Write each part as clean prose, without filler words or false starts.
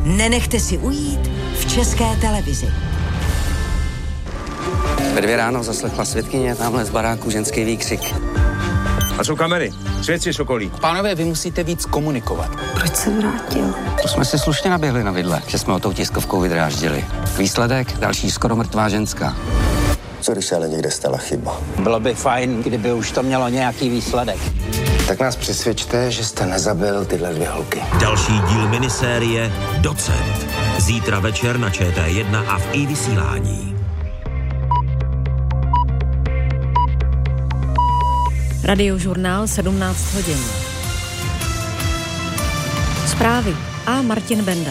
nenechte si ujít v České televizi. Ve 2 ráno zaslechla svědkyně tamhle z baráku ženský výkřik. A jsou kamery, svědci sokolí. Pánové, vy musíte víc komunikovat. Proč se vrátil? To jsme si slušně naběhli na vidle, že jsme ho tou tiskovkou vydráždili. Výsledek, další skoro mrtvá ženská. Co když se ale někde stala chyba? Bylo by fajn, kdyby už to mělo nějaký výsledek. Tak nás přesvědčte, že jste nezabil tyhle 2 holky. Další díl minisérie Docent. Zítra večer na ČT1 a v iVysílání. Radiožurnál 17 hodin. Zprávy a Martin Benda.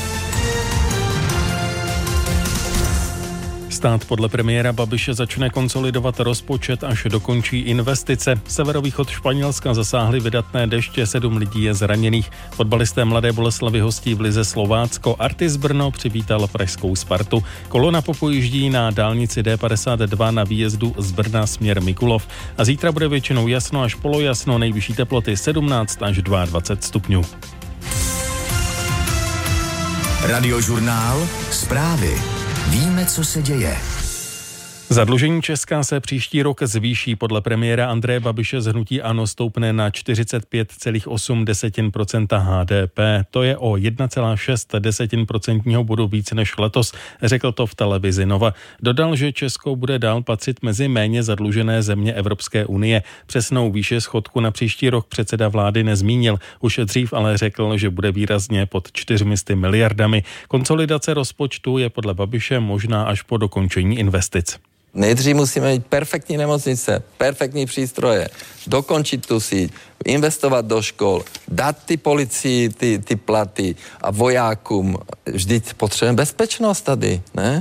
Stát podle premiéra Babiše začne konsolidovat rozpočet, až dokončí investice. Severovýchod Španělska zasáhly vydatné deště, 7 lidí je zraněných. Fotbalisté Mladé Boleslavi hostí v lize Slovácko. Artis Brno přivítal pražskou Spartu. Kolona popojíždí na dálnici D52 na výjezdu z Brna směr Mikulov. A zítra bude většinou jasno až polojasno, nejvyšší teploty 17 až 22 stupňů. Radiožurnál Zprávy. Víme, co se děje. Zadlužení Česka se příští rok zvýší. Podle premiéra Andreje Babiše z hnutí ANO stoupne na 45,8% HDP. To je o 1,6% bodu víc než letos, řekl to v televizi Nova. Dodal, že Česko bude dál patřit mezi méně zadlužené země Evropské unie. Přesnou výši schodku na příští rok předseda vlády nezmínil. Už dřív ale řekl, že bude výrazně pod 400 miliardami. Konsolidace rozpočtu je podle Babiše možná až po dokončení investic. Nejdřív musíme mít perfektní nemocnice, perfektní přístroje, dokončit tu síť, investovat do škol, dát ty policii ty platy a vojákům. Vždyť potřebujeme bezpečnost tady, ne?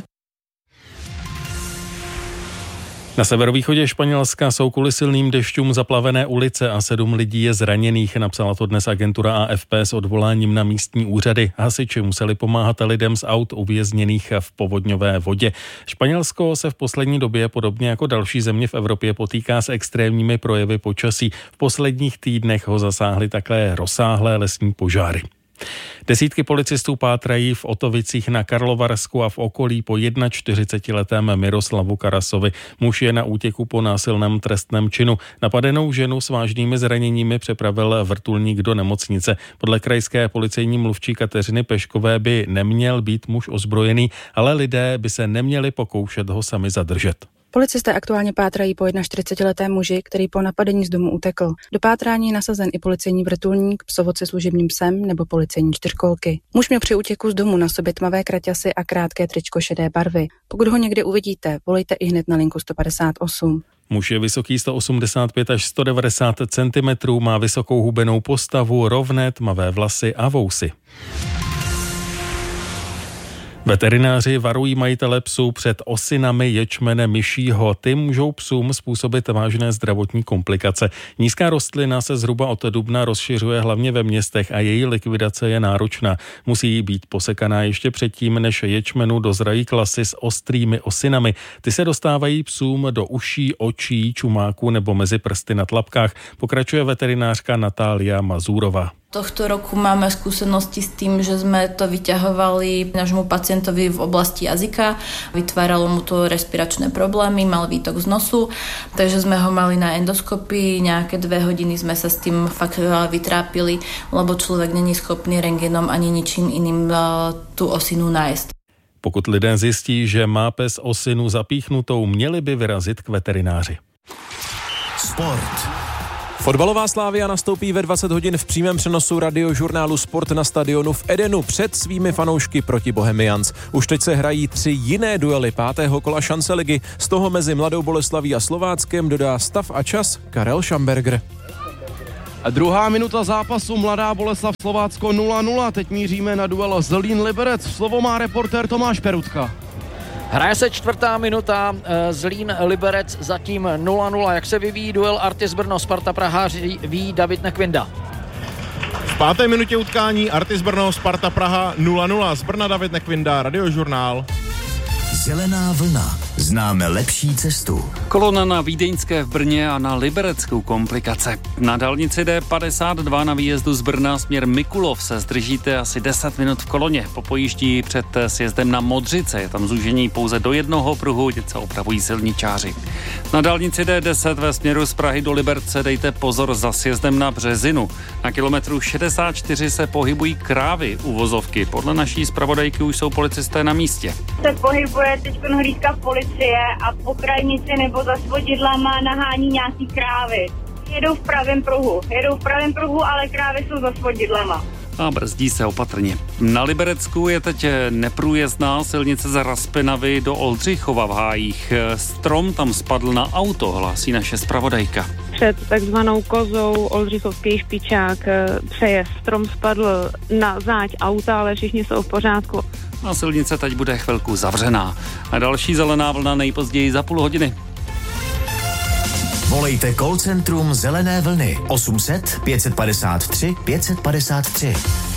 Na severovýchodě Španělska jsou kvůli silným dešťům zaplavené ulice a 7 lidí je zraněných, napsala to dnes agentura AFP s odvoláním na místní úřady. Hasiči museli pomáhat lidem z aut uvězněných v povodňové vodě. Španělsko se v poslední době, podobně jako další země v Evropě, potýká s extrémními projevy počasí. V posledních týdnech ho zasáhly také rozsáhlé lesní požáry. Desítky policistů pátrají v Otovicích na Karlovarsku a v okolí po 41letém Miroslavu Karasovi. Muž je na útěku po násilném trestném činu. Napadenou ženu s vážnými zraněními přepravil vrtulník do nemocnice. Podle krajské policejní mluvčí Kateřiny Peškové by neměl být muž ozbrojený, ale lidé by se neměli pokoušet ho sami zadržet. Policisté aktuálně pátrají po 41letém muži, který po napadení z domu utekl. Do pátrání je nasazen i policejní vrtulník, psovod se služebním psem nebo policejní 4kolky. Muž měl při útěku z domu na sobě tmavé kraťasy a krátké tričko šedé barvy. Pokud ho někde uvidíte, volejte i hned na linku 158. Muž je vysoký 185 až 190 cm, má vysokou hubenou postavu, rovné tmavé vlasy a vousy. Veterináři varují majitele psů před osinami ječmene myšího. Ty můžou psům způsobit vážné zdravotní komplikace. Nízká rostlina se zhruba od dubna rozšiřuje hlavně ve městech a její likvidace je náročná. Musí být posekaná ještě předtím, než ječmenu dozrají klasy s ostrými osinami. Ty se dostávají psům do uší, očí, čumáků nebo mezi prsty na tlapkách, pokračuje veterinářka Natália Mazúrová. Tohto roku máme skúsenosti s tým, že sme to vyťahovali nášmu pacientovi v oblasti jazyka. Vytváralo mu to respiračné problémy, mal výtok z nosu, takže sme ho mali na endoskopii. Nejaké 2 hodiny sme sa s tým fakt vytrápili, lebo človek není schopný rentgenom ani ničím iným tú osinu nájsť. Pokud lidé zjistí, že má pes osinu zapíchnutou, měli by vyrazit k veterináři. Sport. Fotbalová Slavia nastoupí ve 20 hodin v přímém přenosu radiožurnálu Sport na stadionu v Edenu před svými fanoušky proti Bohemians. Už teď se hrají 3 jiné duely 5. kola šance ligy, z toho mezi Mladou Boleslaví a Slováckem dodá stav a čas Karel Schamberger. A druhá minuta zápasu Mladá Boleslav Slovácko 0-0. Teď míříme na duel Zlín-Liberec. Slovo má reportér Tomáš Perutka. Hraje se 4. minuta, Zlín-Liberec zatím 0-0. Jak se vyvíjí duel Artis Brno Sparta Praha, ví David Nekvinda. V 5. minutě utkání Artis Brno Sparta Praha 0-0. Z Brna David Nekvinda, Radiožurnál. Zelená vlna. Známe lepší cestu. Kolona na Vídeňské v Brně a na Libereckou komplikace. Na dálnici D52 na výjezdu z Brna směr Mikulov se zdržíte asi 10 minut v koloně. Po pojíždí před sjezdem na Modřice je tam zúžení pouze do jednoho pruhu, teď se opravují silničáři. Na dálnici D10 ve směru z Prahy do Liberce dejte pozor za sjezdem na Březinu. Na kilometru 64 se pohybují krávy uvozovky. Podle naší zpravodajky už jsou policisté na místě. Se pohybuje teď hlídka policie a po krajnici nebo za svodidlama nahání nějaký krávy. Jedou v pravém pruhu, ale krávy jsou za svodidlama. A brzdí se opatrně. Na Liberecku je teď neprůjezdná silnice z Raspinavy do Oldřichova v Hájích. Strom tam spadl na auto, hlásí naše zpravodajka. Před takzvanou kozou Oldřichovský Špičák přejezd. Strom spadl na záď auta, ale všichni jsou v pořádku. A silnice teď bude chvilku zavřená. A další zelená vlna nejpozději za půl hodiny. Volejte call centrum Zelené vlny 800 553 553.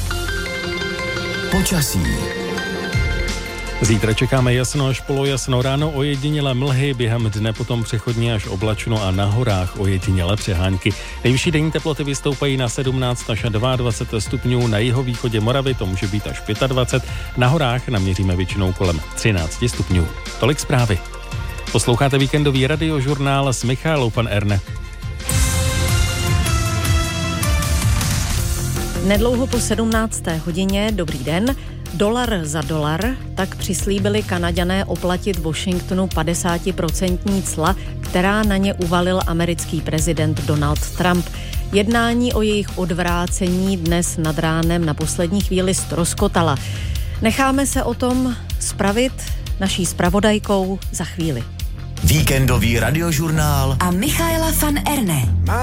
Počasí. Zítra čekáme jasno až polojasno, ráno ojedinělé mlhy, během dne potom přechodně až oblačno a na horách ojedinělé přehánky. Nejvyšší denní teploty vystoupají na 17 až 22 stupňů, na jihovýchodě Moravy to může být až 25, na horách naměříme většinou kolem 13 stupňů. Tolik zprávy. Posloucháte víkendový radiožurnál s Michailou van Erne. Nedlouho po 17. hodině, dobrý den, dolar za dolar, tak přislíbili Kanaďané oplatit Washingtonu 50% cla, která na ně uvalil americký prezident Donald Trump. Jednání o jejich odvrácení dnes nad ránem na poslední chvíli ztroskotala. Necháme se o tom spravit naší zpravodajkou za chvíli. Víkendový radiožurnál a Michaela van Erne.